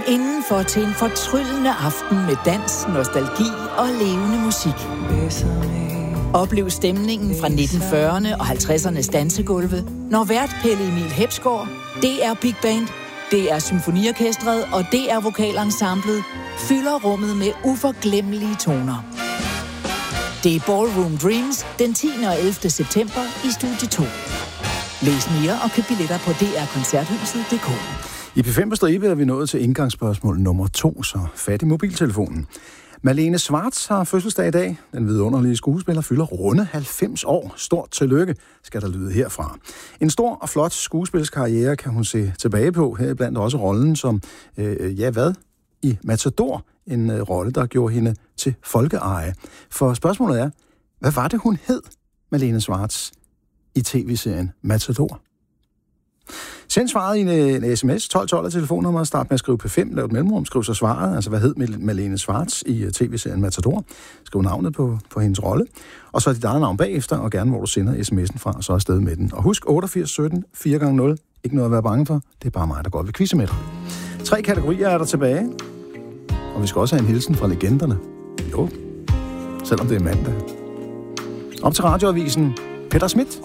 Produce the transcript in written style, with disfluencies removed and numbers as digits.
indenfor til en fortryllende aften med dans, nostalgi og levende musik. Oplev stemningen fra 1940'erne og 50'ernes dansegulve, når vært Pelle Emil Hepsgaard, DR Big Band, DR Symfoniorkestret og DR Vokalensemblet fylder rummet med uforglemmelige toner. Det er Ballroom Dreams den 10. og 11. september i Studie 2. Læs mere og køb billetter på drkoncerthuset.dk. I P5 på stribe er vi nået til indgangsspørgsmål nummer 2, så fat i mobiltelefonen. Malene Schwartz har fødselsdag i dag. Den vidunderlige skuespiller fylder runde 90 år. Stort tillykke, skal der lyde herfra. En stor og flot skuespilskarriere kan hun se tilbage på, heriblandt også rollen som, i Matador, en rolle, der gjorde hende til folkeeje. For spørgsmålet er, hvad var det, hun hed, Malene Schwartz, i tv-serien Matador? Send svaret i en sms, 1212 af telefonnummeret, start med at skrive P5, lav et mellemrum, skriv så svaret, altså hvad hed Malene Schwartz i tv-serien Matador, skriv navnet på hendes rolle, og så dit eget navn bagefter, og gerne hvor du sender sms'en fra, og så afsted med den. Og husk 88 17 4x0, ikke noget at være bange for, det er bare mig, der går ved quizze med dig. 3 kategorier er der tilbage, og vi skal også have en hilsen fra legenderne. Jo, selvom det er mandag. Op til radioavisen, Peter Schmidt.